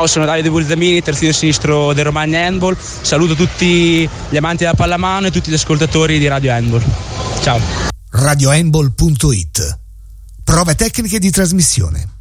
Sono Davide Bulzamini, terzino sinistro del Romagna Handball. Saluto tutti gli amanti della pallamano e tutti gli ascoltatori di Radio Handball. Ciao. radiohandball.it. Prove tecniche di trasmissione.